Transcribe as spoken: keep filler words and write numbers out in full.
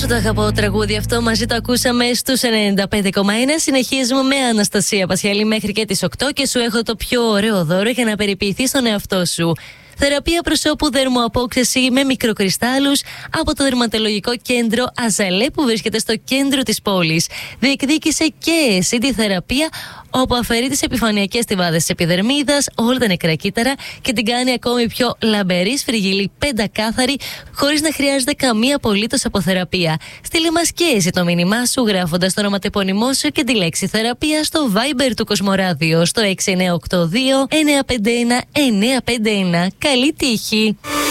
Πόσο το αγαπώ τραγούδι αυτό, μαζί το ακούσαμε στους ενενήντα πέντε κόμμα ένα. Συνεχίζουμε με Αναστασία Πασιαλή μέχρι και τις οκτώ και σου έχω το πιο ωραίο δώρο για να περιποιηθείς τον εαυτό σου. Θεραπεία προσώπου δερμοαπόκρεση με μικροκριστάλλους από το Δερματολογικό Κέντρο Αζαλέ που βρίσκεται στο κέντρο της πόλης. Διεκδίκησε και εσύ τη θεραπεία όπου αφαιρεί τις επιφανειακές στιβάδες της επιδερμίδας, όλα τα νεκρά κύτταρα και την κάνει ακόμη πιο λαμπερή, σφριγγυλή, πεντακάθαρη, χωρίς να χρειάζεται καμία απολύτως αποθεραπεία. Στείλε μας και εσύ το μήνυμά σου γράφοντας το ονοματεπώνυμό σου και τη λέξη θεραπεία στο Viber του Κοσμοράδιο στο έξι εννιά οκτώ δύο εννιά πέντε ένα εννιά πέντε ένα. Καλή τύχη!